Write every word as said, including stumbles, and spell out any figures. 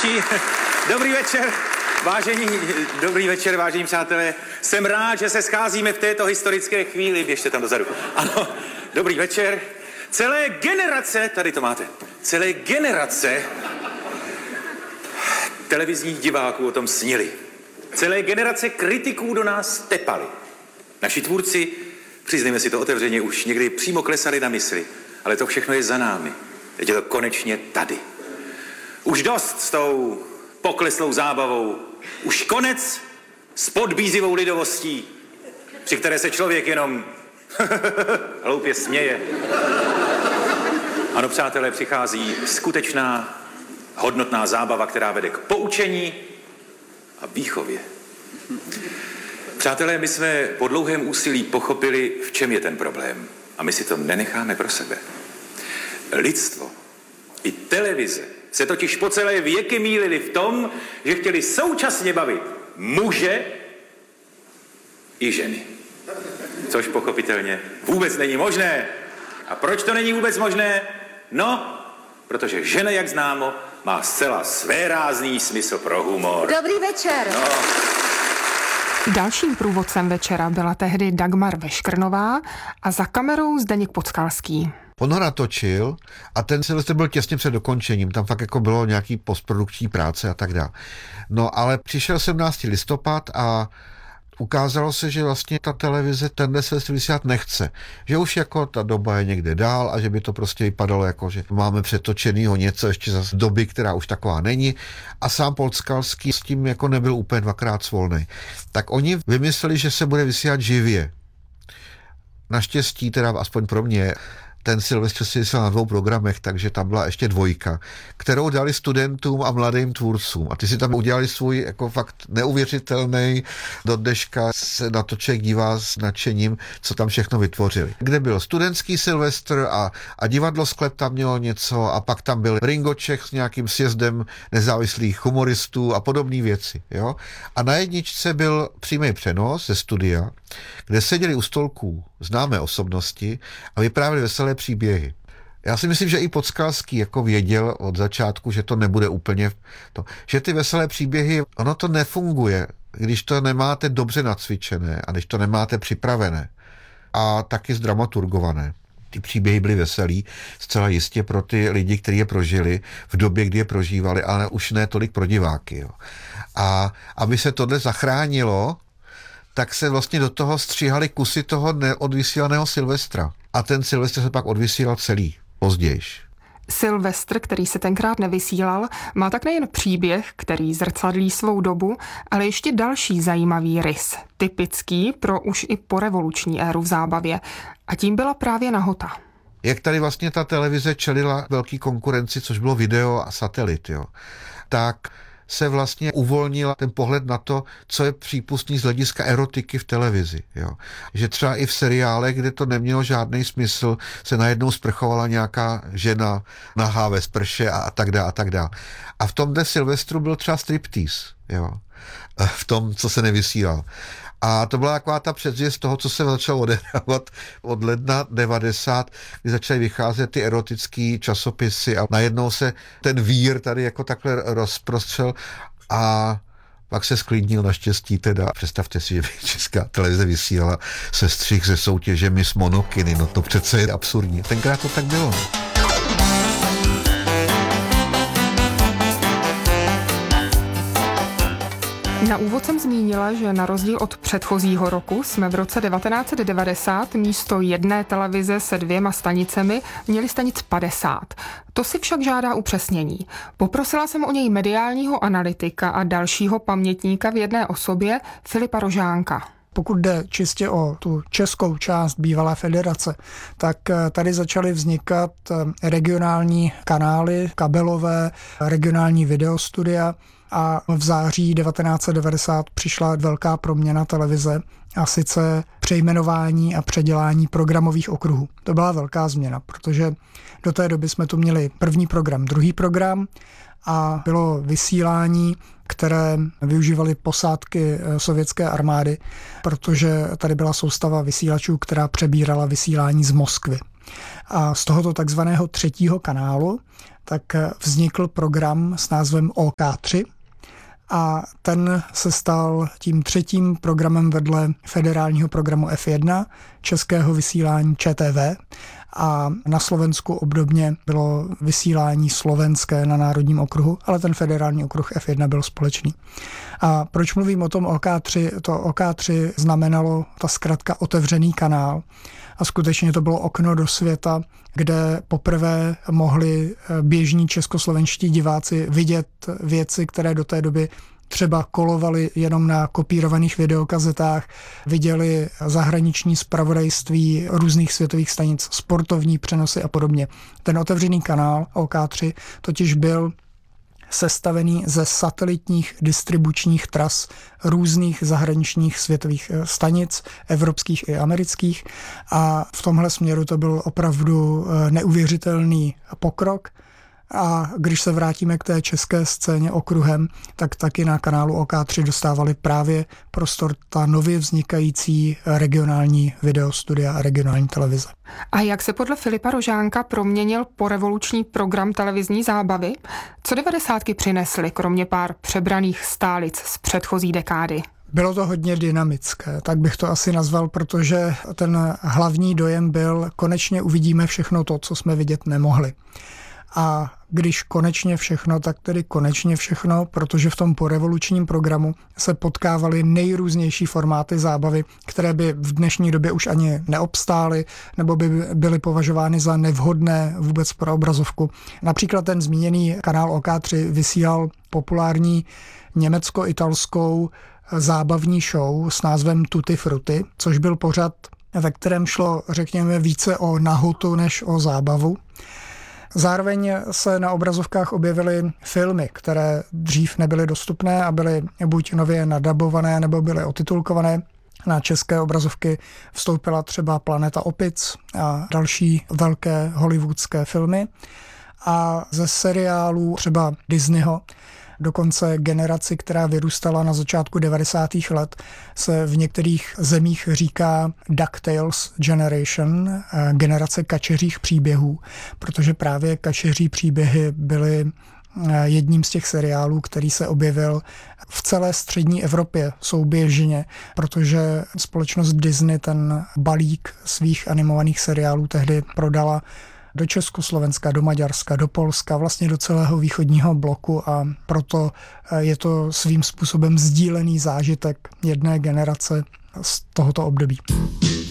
končí. Dobrý večer, vážení, dobrý večer, vážení přátelé. Jsem rád, že se scházíme v této historické chvíli. Běžte tam dozadu. Ano, dobrý večer. Celé generace, tady to máte, celé generace televizních diváků o tom snili. Celé generace kritiků do nás tepali. Naši tvůrci, přiznejme si to otevřeně, už někdy přímo klesali na mysli. Ale to všechno je za námi. Teď je to konečně tady. Už dost s tou pokleslou zábavou. Už konec s podbízivou lidovostí, při které se člověk jenom hloupě směje. Ano, přátelé, přichází skutečná hodnotná zábava, která vede k poučení a výchově. Přátelé, my jsme po dlouhém úsilí pochopili, v čem je ten problém. A my si to nenecháme pro sebe. Lidstvo i televize se totiž po celé věky mýlili v tom, že chtěli současně bavit muže i ženy. Což pochopitelně vůbec není možné. A proč to není vůbec možné? No, protože žena, jak známo, má zcela svérázný smysl pro humor. Dobrý večer. No. Dalším průvodcem večera byla tehdy Dagmar Veškrnová a za kamerou Zdeněk Podskalský. On ho natočil a ten Silvestr byl těsně před dokončením, tam fakt jako bylo nějaký postprodukční práce a tak dále. No ale přišel sedmnáctého listopad a ukázalo se, že vlastně ta televize tenhle Silvestr vysílat nechce. Že už jako ta doba je někde dál a že by to prostě vypadalo jako, že máme přetočenýho něco ještě za doby, která už taková není. A sám Podskalský s tím jako nebyl úplně dvakrát svolný. Tak oni vymysleli, že se bude vysílat živě. Naštěstí teda aspoň pro mě ten Silvestr si vysílal na dvou programech, takže tam byla ještě dvojka, kterou dali studentům a mladým tvůrcům. A ty si tam udělali svůj jako fakt neuvěřitelný, do dneška se na to člověk dívá s nadšením, co tam všechno vytvořili. Kde byl studentský Silvestr a, a divadlo Sklep tam mělo něco a pak tam byl Ringo Čech s nějakým sjezdem nezávislých humoristů a podobné věci. Jo? A na jedničce byl přímý přenos ze studia, kde seděli u stolků známé osobnosti a vyprávěli veselé příběhy. Já si myslím, že i Podskalský jako věděl od začátku, že to nebude úplně to. Že ty veselé příběhy, ono to nefunguje, když to nemáte dobře nacvičené a když to nemáte připravené a taky zdramaturgované. Ty příběhy byly veselý, zcela jistě pro ty lidi, kteří je prožili v době, kdy je prožívali, ale už ne tolik pro diváky. Jo. A aby se tohle zachránilo, tak se vlastně do toho stříhaly kusy toho neodvysílaného Silvestra. A ten Silvestr se pak odvysílal celý, pozdějiš. Silvestr, který se tenkrát nevysílal, má tak nejen příběh, který zrcadlí svou dobu, ale ještě další zajímavý rys, typický pro už i porevoluční éru v zábavě. A tím byla právě nahota. Jak tady vlastně ta televize čelila velký konkurenci, což bylo video a satelit, jo, tak se vlastně uvolnil ten pohled na to, co je přípustný z hlediska erotiky v televizi. Jo. Že třeba i v seriálech, kde to nemělo žádný smysl, se najednou sprchovala nějaká žena nahá ve sprše a, a tak dále a tak dále. A v tomhle Silvestru byl třeba striptease, jo. V tom, co se nevysílal. A to byla taková ta předzvěst toho, co se začalo odehrávat od ledna devadesát, kdy začaly vycházet ty erotický časopisy a najednou se ten vír tady jako takhle rozprostřel a pak se sklidnil naštěstí teda. Představte si, že by Česká televize vysílala sestřih ze soutěže Miss Monokiny, no to přece je absurdní. Tenkrát to tak bylo. Na úvod jsem zmínila, že na rozdíl od předchozího roku jsme v roce devatenáct set devadesát místo jedné televize se dvěma stanicemi měli stanic padesát. To si však žádá upřesnění. Poprosila jsem o něj mediálního analytika a dalšího pamětníka v jedné osobě Filipa Rožánka. Pokud jde čistě o tu českou část bývalé federace, tak tady začaly vznikat regionální kanály, kabelové, regionální videostudia a v září devatenáct set devadesát přišla velká proměna televize a sice přejmenování a předělání programových okruhů. To byla velká změna, protože do té doby jsme tu měli první program, druhý program a bylo vysílání, které využívaly posádky sovětské armády, protože tady byla soustava vysílačů, která přebírala vysílání z Moskvy. A z tohoto takzvaného třetího kanálu tak vznikl program s názvem O K tři a ten se stal tím třetím programem vedle federálního programu F jedna, českého vysílání Č T V, a na Slovensku obdobně bylo vysílání slovenské na národním okruhu, ale ten federální okruh F jedna byl společný. A proč mluvím o tom O K tři? To O K tři znamenalo ta zkratka otevřený kanál a skutečně to bylo okno do světa, kde poprvé mohli běžní českoslovenští diváci vidět věci, které do té doby třeba kolovali jenom na kopírovaných videokazetách, viděli zahraniční zpravodajství různých světových stanic, sportovní přenosy a podobně. Ten otevřený kanál O K tři totiž byl sestavený ze satelitních distribučních tras různých zahraničních světových stanic, evropských i amerických, a v tomhle směru to byl opravdu neuvěřitelný pokrok. A když se vrátíme k té české scéně okruhem, tak taky na kanálu O K tři dostávali právě prostor ta nově vznikající regionální videostudia a regionální televize. A jak se podle Filipa Rožánka proměnil porevoluční program televizní zábavy? Co devadesátky přinesly, kromě pár přebraných stálic z předchozí dekády? Bylo to hodně dynamické, tak bych to asi nazval, protože ten hlavní dojem byl, konečně uvidíme všechno to, co jsme vidět nemohli. A když konečně všechno, tak tedy konečně všechno, protože v tom porevolučním programu se potkávaly nejrůznější formáty zábavy, které by v dnešní době už ani neobstály, nebo by byly považovány za nevhodné vůbec pro obrazovku. Například ten zmíněný kanál O K tři vysílal populární německo-italskou zábavní show s názvem Tutti Frutti, což byl pořad, ve kterém šlo, řekněme, více o nahotu než o zábavu. Zároveň se na obrazovkách objevily filmy, které dřív nebyly dostupné a byly buď nově nadabované, nebo byly otitulkované. Na české obrazovky vstoupila třeba Planeta opic a další velké hollywoodské filmy. A ze seriálů třeba Disneyho, dokonce generaci, která vyrůstala na začátku devadesátých let, se v některých zemích říká DuckTales Generation, generace kačeřích příběhů, protože právě kačeří příběhy byly jedním z těch seriálů, který se objevil v celé střední Evropě souběžně, protože společnost Disney ten balík svých animovaných seriálů tehdy prodala do Československa, do Maďarska, do Polska, vlastně do celého východního bloku, a proto je to svým způsobem sdílený zážitek jedné generace z tohoto období.